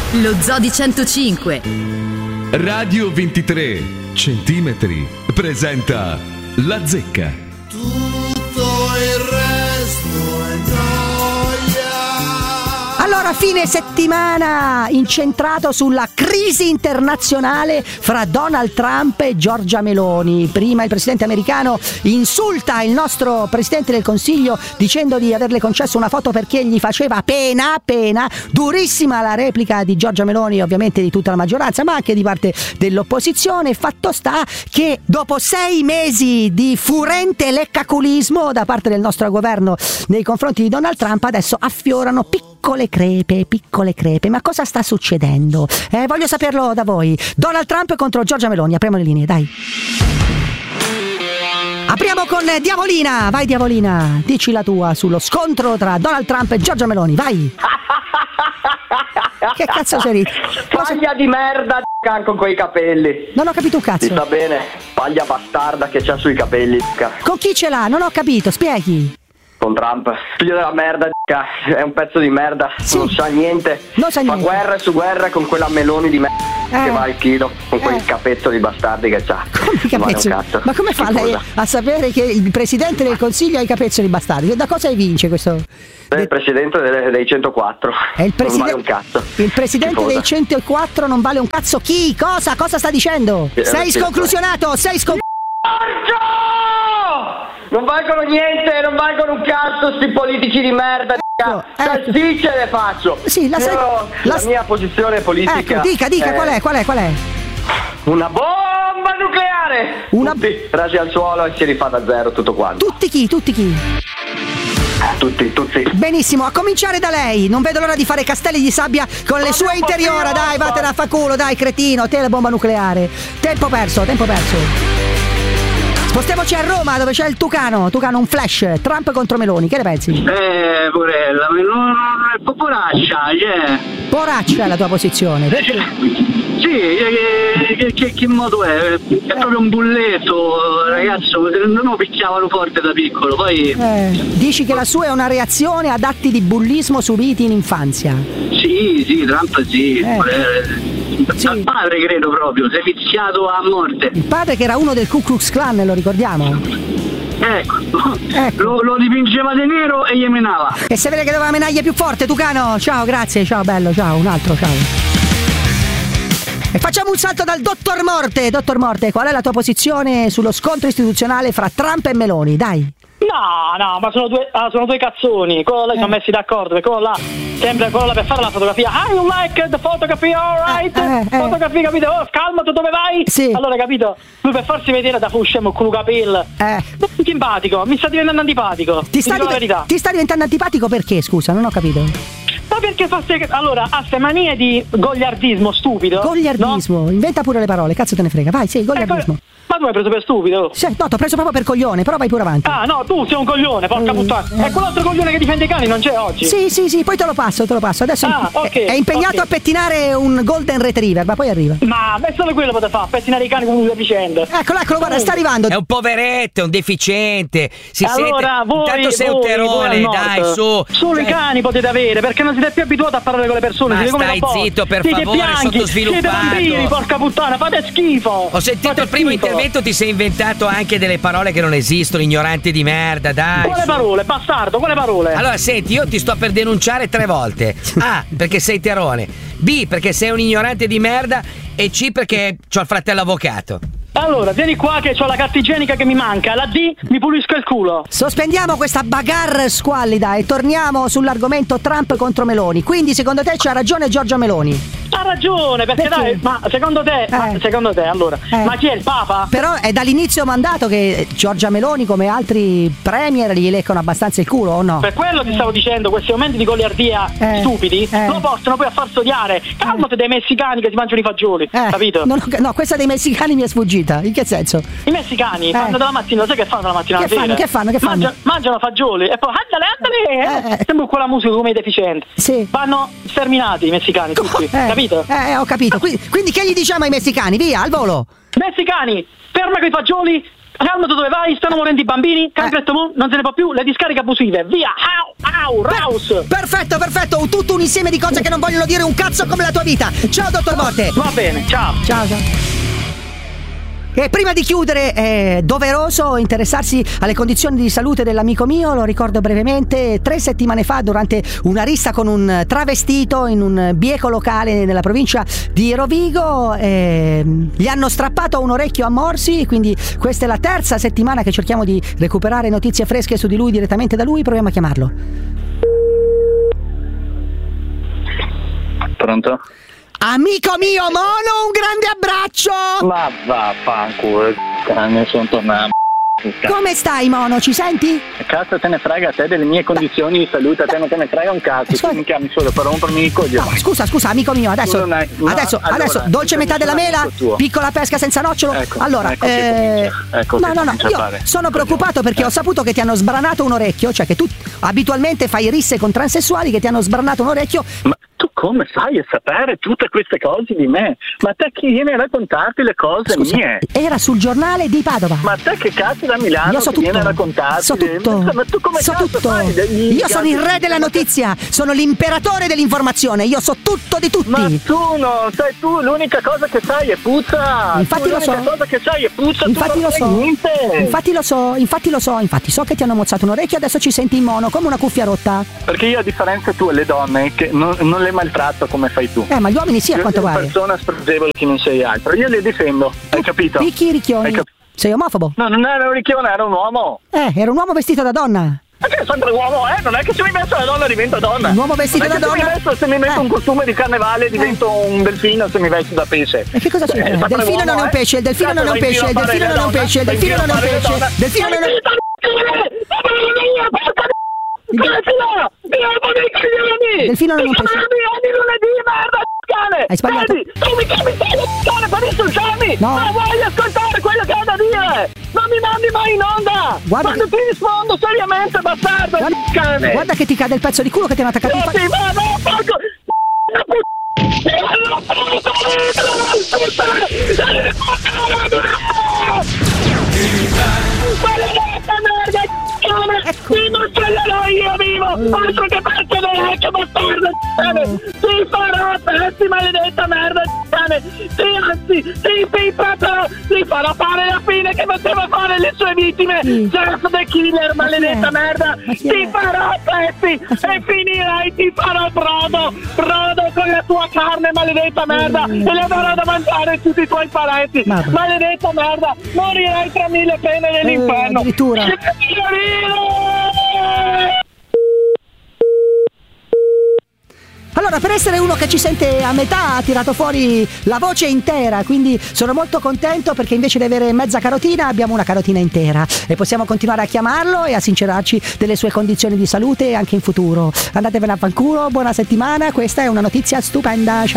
Lo Zoo di 105. Radio 23 centimetri presenta La Zecca. Tutto il resto è noia. Allora, fine settimana incentrato sulla crisi internazionale fra Donald Trump e Giorgia Meloni. Prima il presidente americano insulta il nostro presidente del Consiglio dicendo di averle concesso una foto perché gli faceva pena. Durissima la replica di Giorgia Meloni, ovviamente di tutta la maggioranza, ma anche di parte dell'opposizione. Fatto sta che dopo 6 mesi di furente leccaculismo da parte del nostro governo nei confronti di Donald Trump, adesso affiorano piccole crepe. Ma cosa sta succedendo? Voglio saperlo da voi. Donald Trump contro Giorgia Meloni. Apriamo le linee, dai. Apriamo con Diavolina. Vai Diavolina, dici la tua sullo scontro tra Donald Trump e Giorgia Meloni. Vai. Che cazzo sei? Paglia di merda con quei capelli. Non ho capito un cazzo. Ti sta bene? Paglia bastarda che c'ha sui capelli. Con chi ce l'ha? Non ho capito, spieghi. Con Trump. Figlio della merda, è un pezzo di merda, sì. Non sa niente. Fa guerra su guerra con quella Meloni di merda che va al chilo, con quei capezzoli bastardi che c'ha. Come cazzo? Ma come fa lei a sapere che il presidente del Consiglio ha i capezzoli bastardi? Da cosa evince questo? È il presidente dei 104. Non vale un cazzo. Il presidente dei 104 non vale un cazzo. Chi? Cosa sta dicendo? Sei sconclusionato, non valgono niente, non valgono un cazzo sti politici di merda. Salsicce le faccio. Sì, la mia posizione politica. Dica, qual è? Una bomba nucleare. Tutti rasi al suolo e si rifà da zero tutto quanto. Tutti chi? Tutti. Benissimo, a cominciare da lei. Non vedo l'ora di fare castelli di sabbia con le sue interiora. Dai, vattene a fa culo, dai, cretino. Te la bomba nucleare. Tempo perso. Spostiamoci a Roma dove c'è il Tucano, un flash, Trump contro Meloni, che ne pensi? Porella, non è poraccia, Poraccia è la tua posizione, perché? Sì, che modo è? È proprio un bulletto, ragazzo, non lo picchiavano forte da piccolo, poi... Dici che la sua è una reazione ad atti di bullismo subiti in infanzia? Sì, Trump sì. Il padre credo proprio, si è viziato a morte. Il padre che era uno del Ku Klux Klan, lo ricordiamo? Ecco. Lo dipingeva di nero e gli menava. E se vede che doveva menargli più forte, Tucano. Ciao, grazie, ciao bello, ciao, un altro, ciao. E facciamo un salto dal Dottor Morte. Dottor Morte, qual è la tua posizione sullo scontro istituzionale fra Trump e Meloni? Dai. No, ma sono due cazzoni. Quello là sono messi d'accordo, perché quello là sembra quello là per fare la fotografia. You like the photography, alright? Fotografia, capito? Oh, calmati, dove vai? Sì. Allora, capito? Lui per farsi vedere da scemo con un capello. Simpatico, mi sta diventando antipatico. Ti sta diventando antipatico perché, scusa, non ho capito. Ma perché allora ha ste manie di goliardismo stupido. Goliardismo, no? Inventa pure le parole, cazzo te ne frega. Vai, sì, goliardismo. Ma tu mi hai preso per stupido? Sì, no, ti ho preso proprio per coglione, però vai pure avanti. Ah, no, tu sei un coglione, porca puttana. E quell'altro coglione che difende i cani non c'è oggi. Sì, poi te lo passo. Adesso è impegnato a pettinare un golden retriever, ma poi arriva. Ma è solo quello che fa, pettinare i cani con una vicenda. Eccolo, guarda, sta arrivando. È un poveretto, è un deficiente. Allora, intanto sei un terone, dai, su. Solo i cani potete avere, perché non siete più abituati a parlare con le persone. Ma stai zitto, per favore, sottosviluppato. Siete bambini, porca puttana, fate schifo. Ho sentito il primo intervento, ti sei inventato anche delle parole che non esistono, ignorante di merda, dai. Quale parole, bastardo, quale parole? Allora, senti, io ti sto per denunciare 3 volte. A, perché sei terone. B, perché sei un ignorante di merda. E C, perché c'ho il fratello avvocato. Allora, vieni qua che c'ho la carta igienica che mi manca. La D, mi pulisco il culo. Sospendiamo questa bagarre squallida e torniamo sull'argomento Trump contro Meloni. Quindi, secondo te c'ha ragione Giorgia Meloni? Ha ragione, perché dai, ma secondo te, allora, ma chi è il Papa? Però è dall'inizio mandato che Giorgia Meloni, come altri premier, gli leccano abbastanza il culo, o no? Per quello ti stavo dicendo, questi momenti di goliardia stupidi lo portano poi a far studiare. Calmate dei messicani che si mangiano i fagioli, capito? No, questa dei messicani mi è sfuggita. In che senso? I messicani fanno dalla mattina, sai che fanno dalla mattina alla sera? Che fanno? Mangiano fagioli e poi andale. Sembra quella musica come i deficienti. Sì. Vanno sterminati i messicani tutti, capito? Ho capito. Quindi che gli diciamo ai messicani? Via, al volo. Messicani, ferma quei fagioli calma, tu dove vai? Stanno morendo i bambini, cancretto non se ne può più, le discariche abusive, via, raus. Perfetto, tutto un insieme di cose che non vogliono dire un cazzo come la tua vita. Ciao dottor Morte. Va bene, ciao. E prima di chiudere è doveroso interessarsi alle condizioni di salute dell'amico mio. Lo ricordo brevemente: 3 settimane fa, durante una rissa con un travestito in un bieco locale nella provincia di Rovigo, gli hanno strappato un orecchio a morsi. Quindi questa è la terza settimana che cerchiamo di recuperare notizie fresche su di lui direttamente da lui. Proviamo a chiamarlo. Pronto? Amico mio Mono, un grande abbraccio! Ma vaffanculo, sono tornato. Come stai, Mono? Ci senti? Che cazzo te ne frega a te delle mie condizioni di salute? A te non te ne frega un cazzo. Tu mi chiami solo per rompermi i coglioni. No, scusa, amico mio, adesso dolce metà della mela, piccola pesca senza nocciolo. Allora, no, io sono preoccupato perché ho saputo che ti hanno sbranato un orecchio, cioè che tu abitualmente fai risse con transessuali che ti hanno sbranato un orecchio. Ma tu come fai a sapere tutte queste cose di me? Ma te chi viene a raccontarti le cose mie? Era sul giornale di Padova. Ma te che cazzo da Milano io so tutto. Viene a raccontarti? So tutto. Ma tu come so cazzo tutto. fai? Io sono il re della notizia, sono l'imperatore dell'informazione, io so tutto di tutti. Ma tu no, sai tu l'unica cosa che sai è puzza. Infatti lo so. L'unica cosa che sai è puzza. Infatti lo so. Niente. Infatti lo so. Infatti so che ti hanno mozzato un orecchio, adesso ci senti in mono come una cuffia rotta. Perché io a differenza tu le donne che non le maltratto come fai tu. Ma gli uomini sì, a quanto pare. Sei una persona spregevole che non sei altro. Io le difendo, hai capito? Picchi ricchioni. Sei omofobo? No, non era un ricchione, era un uomo. Era un uomo vestito da donna. Ma che è sempre uomo, non è che se mi metto la donna divento donna. Un uomo vestito da donna. Se mi metto un costume di carnevale divento un delfino se mi vesto da pesce. E che cosa c'è? Il delfino non è un pesce, il delfino non è un pesce, il delfino non è un pesce, il delfino non è un pesce, il delfino non è un pesce. Il delfino non è un pesce. Lunedì, merda, cane. Hai sbagliato. Tu mi chiami cane per insultarmi. No. Ma voglio ascoltare quello che ho da dire. Non mi mandi mai in onda. Guarda quando ti rispondo seriamente, bastardo, cane. Guarda che ti cade il pezzo di culo che ti hanno attaccato in faccia. Sì, ma no, porco. Ecco. Ti macellerò io vivo, altro che pezzo di vecchio bastardo, ti farò pezzi, maledetta merda, ti farò fare la fine che poteva fare le sue vittime, Jeff the Killer, maledetta merda, ti farò pezzi e finirai, ti farò brodo con la tua carne, maledetta merda, e le darò da mangiare a tutti i tuoi parenti, maledetta merda, morirai tra 1000 pene dell'inferno. Addirittura. Allora, per essere uno che ci sente a metà, ha tirato fuori la voce intera, quindi sono molto contento perché invece di avere mezza carotina abbiamo una carotina intera e possiamo continuare a chiamarlo e a sincerarci delle sue condizioni di salute anche in futuro. Andatevene a fanculo, buona settimana, questa è una notizia stupenda. Ciao.